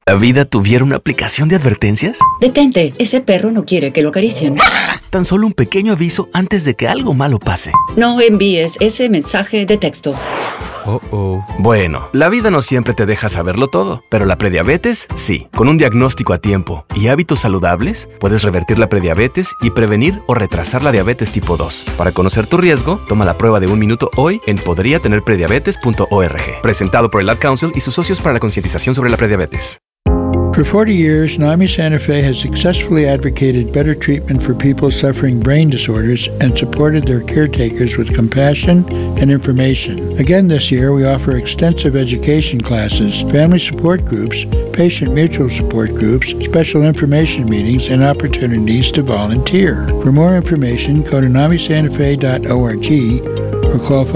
¿La vida tuviera una aplicación de advertencias? Detente, ese perro no quiere que lo acaricien. Tan solo un pequeño aviso antes de que algo malo pase. No envíes ese mensaje de texto. Bueno, la vida no siempre te deja saberlo todo, pero la prediabetes sí. Con un diagnóstico a tiempo y hábitos saludables, puedes revertir la prediabetes y prevenir o retrasar la diabetes tipo 2. Para conocer tu riesgo, toma la prueba de 1 minuto hoy en podriatenerprediabetes.org. Presentado por el Ad Council y sus socios para la concientización sobre la prediabetes. For 40 years, NAMI Santa Fe has successfully advocated better treatment for people suffering brain disorders and supported their caretakers with compassion and information. Again this year, we offer extensive education classes, family support groups, patient mutual support groups, special information meetings, and opportunities to volunteer. For more information, go to namisantafe.org or call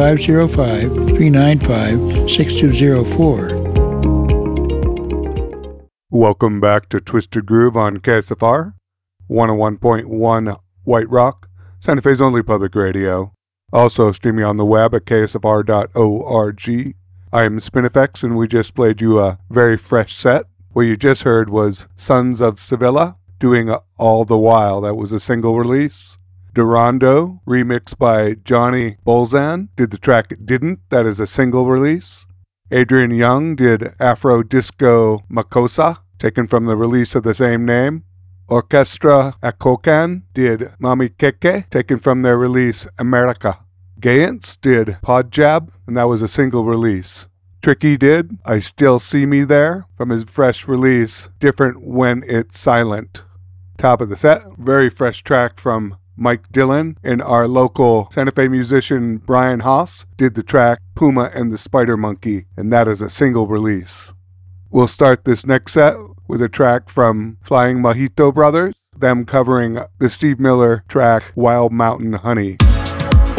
505-395-6204. Welcome back to Twisted Groove on KSFR, 101.1 White Rock, Santa Fe's only public radio. Also streaming on the web at ksfr.org. I am Spinifex, and we just played you a very fresh set. What you just heard was Sons of Sevilla doing All the While. That was a single release. Durando, remixed by Johnny Bolzan, did the track Didn't. That is a single release. Adrian Young did Afro Disco Makosa, taken from the release of the same name. Orchestra Akokan did Mami Keke, taken from their release America. Gayance did Podjab, and that was a single release. Tricky did I Still See Me There, from his fresh release Different When It's Silent. Top of the set, very fresh track from Mike Dillon, and our local Santa Fe musician Brian Haas did the track Puma and the Spider Monkey, and that is a single release. We'll start this next set with a track from Flying Mojito Brothers, them covering the Steve Miller track Wild Mountain Honey.